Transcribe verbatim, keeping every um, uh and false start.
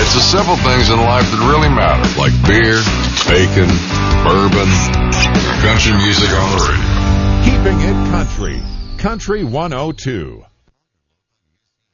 It's the simple things in life that really matter, like beer, bacon, bourbon, country music on the radio. Keeping it country. Country one oh two.